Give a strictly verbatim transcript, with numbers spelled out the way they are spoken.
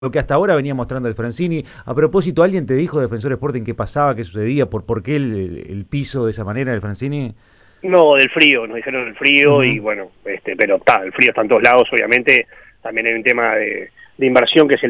lo que hasta ahora venía mostrando el Francini. A propósito, ¿alguien te dijo, Defensor Sporting, qué pasaba, qué sucedía, por, por qué el, el, el piso de esa manera del Francini? No, del frío, nos dijeron el frío y Ujú. bueno, este, pero está, el frío está en todos lados, obviamente, también hay un tema de, de inversión que se